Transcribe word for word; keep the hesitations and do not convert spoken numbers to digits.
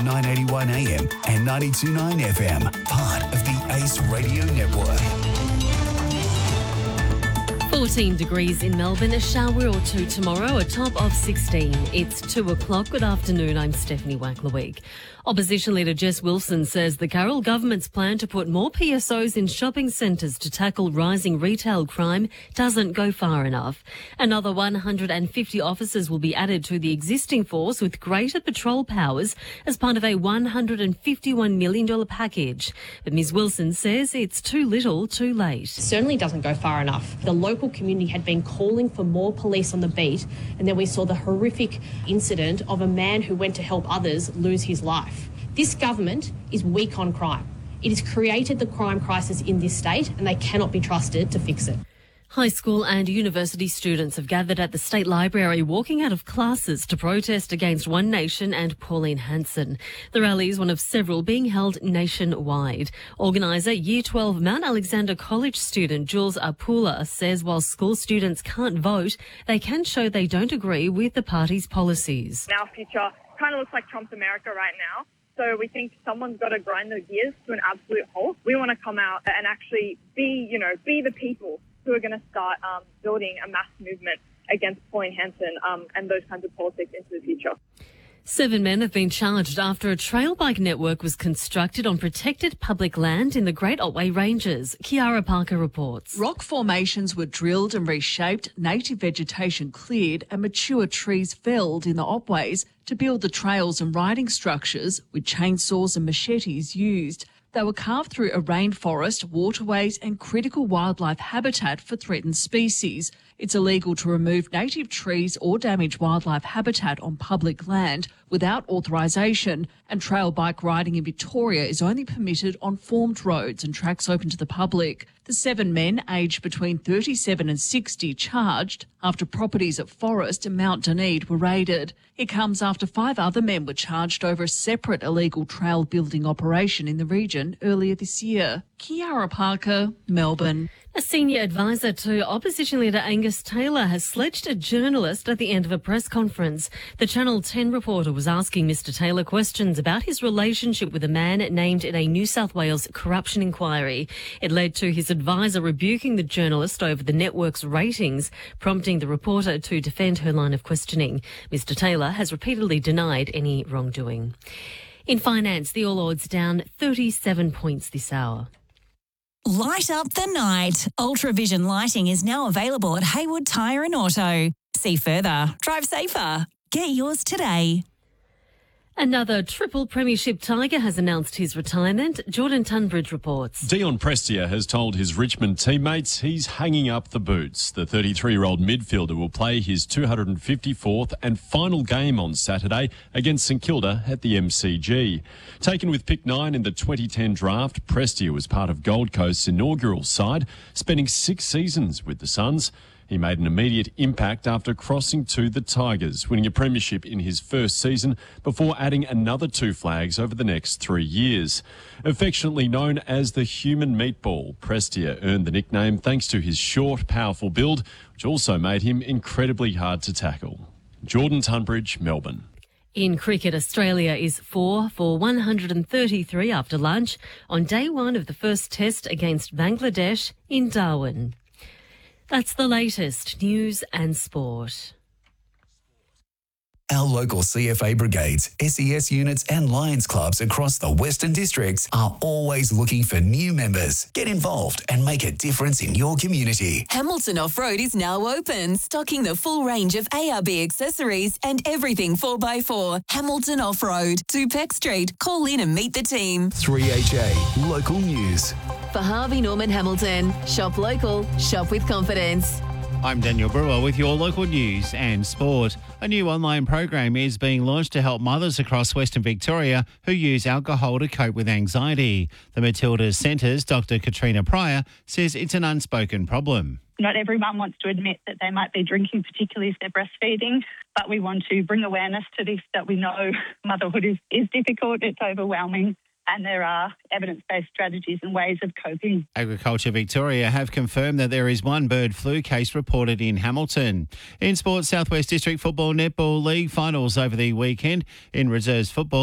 nine eighty-one A M and ninety-two point nine F M, part of the Ace Radio Network. fourteen degrees in Melbourne, a shower or two tomorrow, a top of sixteen. It's two o'clock. Good afternoon, I'm Stephanie Wacklerweek. Opposition leader Jess Wilson says the Carroll government's plan to put more P S Os in shopping centres to tackle rising retail crime doesn't go far enough. Another one hundred fifty officers will be added to the existing force with greater patrol powers as part of a one hundred fifty-one million dollars package. But Ms Wilson says it's too little, too late. Certainly doesn't go far enough. The local community had been calling for more police on the beat, and then we saw the horrific incident of a man who went to help others lose his life. This government is weak on crime. It has created the crime crisis in this state, and they cannot be trusted to fix it. High school and university students have gathered at the State Library walking out of classes to protest against One Nation and Pauline Hanson. The rally is one of several being held nationwide. Organiser Year twelve Mount Alexander College student Jules Apula says while school students can't vote, they can show they don't agree with the party's policies. Our future kind of looks like Trump's America right now. So we think someone's got to grind their gears to an absolute halt. We want to come out and actually be, you know, be the people who are going to start um, building a mass movement against Pauline Hanson um, and those kinds of politics into the future. Seven men have been charged after a trail bike network was constructed on protected public land in the Great Otway Ranges. Kiara Parker reports. Rock formations were drilled and reshaped, native vegetation cleared and mature trees felled in the Otways to build the trails and riding structures, with chainsaws and machetes used. They were carved through a rainforest, waterways and critical wildlife habitat for threatened species. It's illegal to remove native trees or damage wildlife habitat on public land without authorisation, and trail bike riding in Victoria is only permitted on formed roads and tracks open to the public. The seven men, aged between thirty-seven and sixty, charged after properties at Forest and Mount Dunedin were raided. It comes after five other men were charged over a separate illegal trail building operation in the region earlier this year. Kiara Parker, Melbourne. A senior advisor to opposition leader Angus Taylor has sledged a journalist at the end of a press conference. The Channel ten reporter was asking Mister Taylor questions about his relationship with a man named in a New South Wales corruption inquiry. It led to his advisor rebuking the journalist over the network's ratings, prompting the reporter to defend her line of questioning. Mister Taylor has repeatedly denied any wrongdoing. In finance, the All Ords down thirty-seven points this hour. Light up the night. Ultravision lighting is now available at Haywood Tyre and Auto. See further. Drive safer. Get yours today. Another triple premiership Tiger has announced his retirement. Jordan Tunbridge reports. Dion Prestia has told his Richmond teammates he's hanging up the boots. The thirty-three-year-old midfielder will play his two hundred fifty-fourth and final game on Saturday against St Kilda at the M C G. Taken with pick nine in the twenty ten draft, Prestia was part of Gold Coast's inaugural side, spending six seasons with the Suns. He made an immediate impact after crossing to the Tigers, winning a premiership in his first season before adding another two flags over the next three years. Affectionately known as the human meatball, Prestia earned the nickname thanks to his short, powerful build, which also made him incredibly hard to tackle. Jordan Tunbridge, Melbourne. In cricket, Australia is four for one hundred thirty-three after lunch on day one of the first test against Bangladesh in Darwin. That's the latest news and sport. Our local C F A brigades, S E S units and Lions clubs across the Western Districts are always looking for new members. Get involved and make a difference in your community. Hamilton Off-Road is now open, stocking the full range of A R B accessories and everything four by four. Hamilton Off-Road, two Peck Street. Call in and meet the team. three H A Local News. For Harvey Norman Hamilton, shop local, shop with confidence. I'm Daniel Brewer with your local news and sport. A new online program is being launched to help mothers across Western Victoria who use alcohol to cope with anxiety. The Matildas Centre's Doctor Katrina Pryor says it's an unspoken problem. Not every mum wants to admit that they might be drinking, particularly if they're breastfeeding, but we want to bring awareness to this, that we know motherhood is, is difficult, it's overwhelming, and there are evidence-based strategies and ways of coping. Agriculture Victoria have confirmed that there is one bird flu case reported in Hamilton. In sports, South West District Football Netball League finals over the weekend. In reserves football,